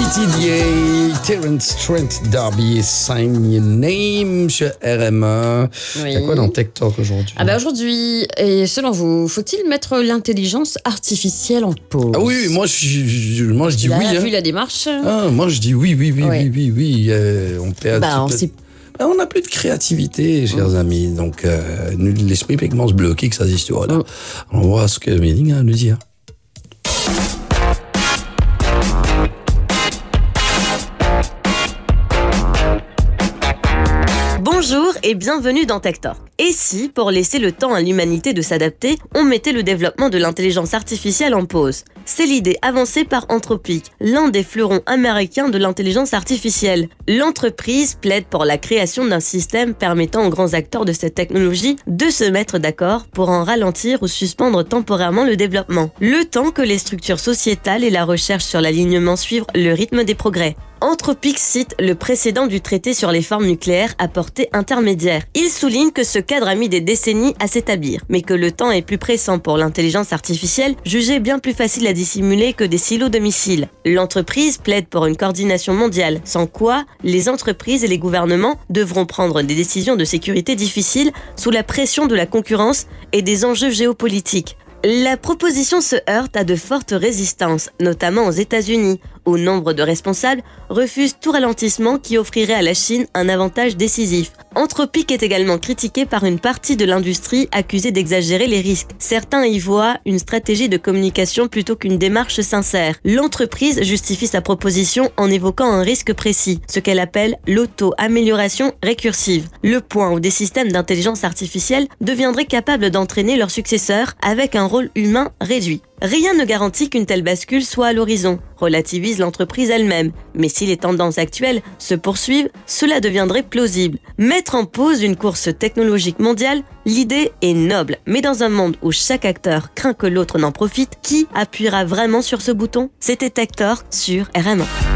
TDA, Terence Trent D'Arby, Sign Your Name sur RMA. Oui. Il y a quoi dans Tech Talk aujourd'hui? Aujourd'hui, et selon vous, faut-il mettre l'intelligence artificielle en pause? Ah oui, moi je dis Là, oui. vu la démarche. Moi je dis oui. Ouais. On perd on n'a plus de créativité, chers amis. Donc, l'esprit peut commencer à se bloquer que ça existe. Voilà. On va voir ce que Méling a à nous dire. Bonjour et bienvenue dans Tech Talk. Et si, pour laisser le temps à l'humanité de s'adapter, on mettait le développement de l'intelligence artificielle en pause? C'est l'idée avancée par Anthropic, l'un des fleurons américains de l'intelligence artificielle. L'entreprise plaide pour la création d'un système permettant aux grands acteurs de cette technologie de se mettre d'accord pour en ralentir ou suspendre temporairement le développement, le temps que les structures sociétales et la recherche sur l'alignement suivent le rythme des progrès. Anthropic cite le précédent du traité sur les formes nucléaires à portée intermédiaire. Il souligne que ce cadre a mis des décennies à s'établir, mais que le temps est plus pressant pour l'intelligence artificielle, jugée bien plus facile à dissimuler que des silos de missiles. L'entreprise plaide pour une coordination mondiale, sans quoi les entreprises et les gouvernements devront prendre des décisions de sécurité difficiles sous la pression de la concurrence et des enjeux géopolitiques. La proposition se heurte à de fortes résistances, notamment aux États-Unis, où nombre de responsables refusent tout ralentissement qui offrirait à la Chine un avantage décisif. Anthropic est également critiqué par une partie de l'industrie accusée d'exagérer les risques. Certains y voient une stratégie de communication plutôt qu'une démarche sincère. L'entreprise justifie sa proposition en évoquant un risque précis, ce qu'elle appelle l'auto-amélioration récursive, le point où des systèmes d'intelligence artificielle deviendraient capables d'entraîner leurs successeurs avec un rôle humain réduit. Rien ne garantit qu'une telle bascule soit à l'horizon, relativise l'entreprise elle-même. Mais si les tendances actuelles se poursuivent, cela deviendrait plausible. Mettre en pause une course technologique mondiale, l'idée est noble. Mais dans un monde où chaque acteur craint que l'autre n'en profite, qui appuiera vraiment sur ce bouton? C'était Tech Talk sur RMA.